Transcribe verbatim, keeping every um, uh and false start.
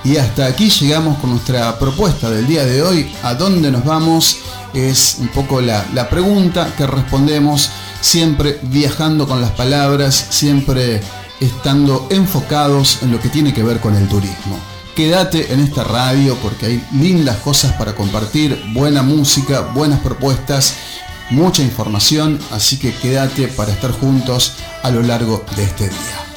Y hasta aquí llegamos con nuestra propuesta del día de hoy. ¿A dónde nos vamos? Es un poco la, la pregunta que respondemos, siempre viajando con las palabras, siempre estando enfocados en lo que tiene que ver con el turismo. Quédate en esta radio porque hay lindas cosas para compartir, buena música, buenas propuestas, mucha información, así que quédate para estar juntos a lo largo de este día.